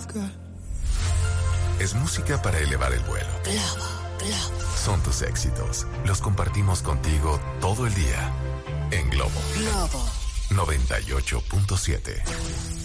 Es música para elevar el vuelo. Son tus éxitos. Los compartimos contigo todo el día. En Globo. 98.7.